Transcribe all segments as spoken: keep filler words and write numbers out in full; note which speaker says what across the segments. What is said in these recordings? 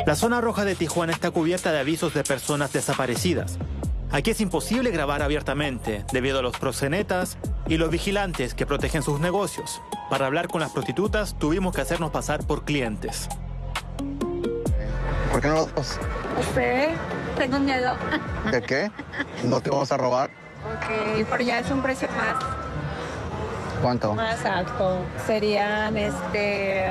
Speaker 1: La zona roja de Tijuana está cubierta de avisos de personas desaparecidas. Aquí es imposible grabar abiertamente debido a los proxenetas y los vigilantes que protegen sus negocios. Para hablar con las prostitutas tuvimos que hacernos pasar por clientes.
Speaker 2: ¿Por qué no los dos?
Speaker 3: Usted, tengo miedo.
Speaker 2: ¿De qué? ¿No te vamos a robar?
Speaker 3: Ok, pero ya es un precio más,
Speaker 2: ¿Cuánto?
Speaker 3: más alto. Serían, este,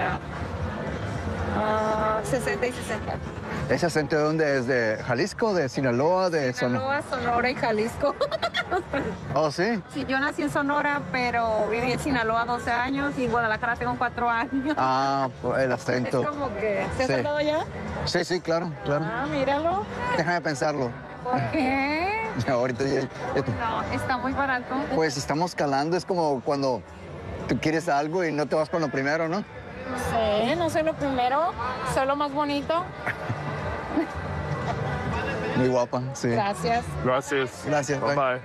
Speaker 3: ah, sesenta y sesenta.
Speaker 2: ¿Ese acento de dónde es? ¿De Jalisco, de Sinaloa, de Sonora?
Speaker 3: Sinaloa, Sonora y Jalisco.
Speaker 2: Oh, ¿sí?
Speaker 3: Sí, yo nací en Sonora, pero viví en Sinaloa doce años y en Guadalajara tengo cuatro años.
Speaker 2: Ah, por el
Speaker 3: Es
Speaker 2: acento.
Speaker 3: como que, ¿se
Speaker 2: Sí.
Speaker 3: ha saltado ya?
Speaker 2: Sí, sí, claro, claro.
Speaker 3: Ah, míralo.
Speaker 2: Déjame pensarlo.
Speaker 3: ¿Por qué?
Speaker 2: Ya, ahorita ya- ya-
Speaker 3: No, está muy barato.
Speaker 2: Pues estamos calando, es como cuando tú quieres algo y no te vas con lo primero, ¿no?
Speaker 3: No sé, no soy lo primero, soy lo más bonito.
Speaker 2: Muy guapa, sí.
Speaker 3: Gracias.
Speaker 4: Gracias.
Speaker 2: Gracias,
Speaker 4: Bye
Speaker 2: bye.
Speaker 4: bye.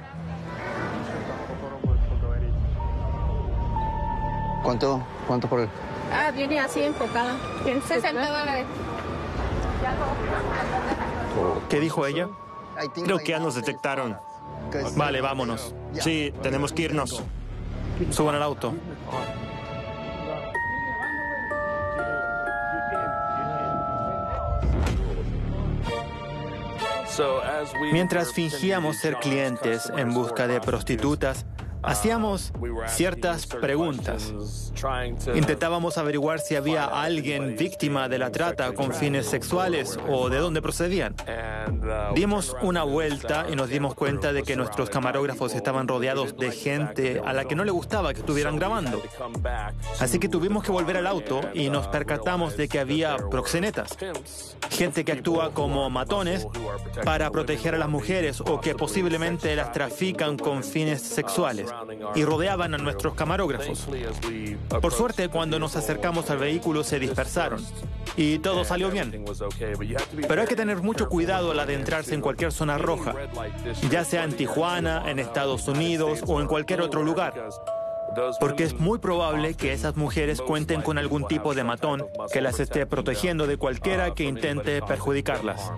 Speaker 2: ¿Cuánto, cuánto por el...?
Speaker 3: Ah, viene así enfocada. sesenta dólares.
Speaker 1: ¿Qué dijo ella?
Speaker 5: Creo que ya nos detectaron.
Speaker 1: Vale, vámonos.
Speaker 5: Sí, tenemos que irnos.
Speaker 1: Suban al auto. Mientras fingíamos ser clientes en busca de prostitutas, hacíamos ciertas preguntas. Intentábamos averiguar si había alguien víctima de la trata con fines sexuales o de dónde procedían. Dimos una vuelta y nos dimos cuenta de que nuestros camarógrafos estaban rodeados de gente a la que no le gustaba que estuvieran grabando. Así que tuvimos que volver al auto y nos percatamos de que había proxenetas, gente que actúa como matones para proteger a las mujeres o que posiblemente las trafican con fines sexuales, y rodeaban a nuestros camarógrafos. Por suerte, cuando nos acercamos al vehículo se dispersaron y todo salió bien. Pero hay que tener mucho cuidado al adentrarse en cualquier zona roja, ya sea en Tijuana, en Estados Unidos o en cualquier otro lugar, porque es muy probable que esas mujeres cuenten con algún tipo de matón que las esté protegiendo de cualquiera que intente perjudicarlas.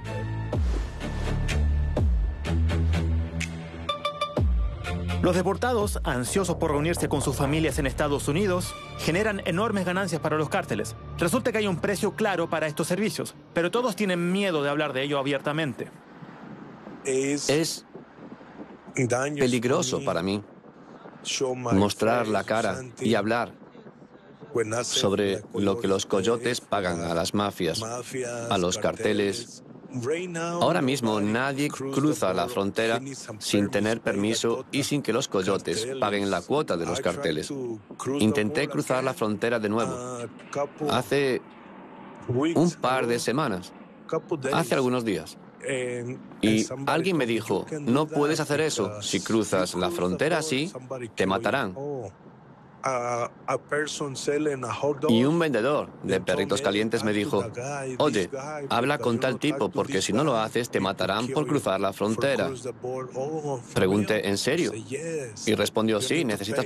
Speaker 1: Los deportados, ansiosos por reunirse con sus familias en Estados Unidos, generan enormes ganancias para los cárteles. Resulta que hay un precio claro para estos servicios, pero todos tienen miedo de hablar de ello abiertamente.
Speaker 6: Es peligroso para mí mostrar la cara y hablar sobre lo que los coyotes pagan a las mafias, a los carteles. Ahora mismo nadie cruza la frontera sin tener permiso y sin que los coyotes paguen la cuota de los carteles. Intenté cruzar la frontera de nuevo hace un par de semanas, hace algunos días. Y alguien me dijo, no puedes hacer eso, si cruzas la frontera así, te matarán. Y un vendedor de perritos calientes me dijo, oye, habla con tal tipo porque si no lo haces te matarán por cruzar la frontera. Pregunté, ¿en serio? Y respondió, sí, necesitas